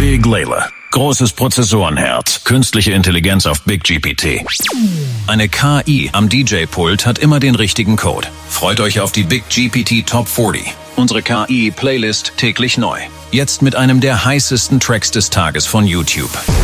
Big Layla. Großes Prozessorenherz, künstliche Intelligenz auf Big GPT. Eine KI am DJ-Pult hat immer den richtigen Code. Freut euch auf die Big GPT Top 40. Unsere KI-Playlist täglich neu. Jetzt mit einem der heißesten Tracks des Tages von YouTube.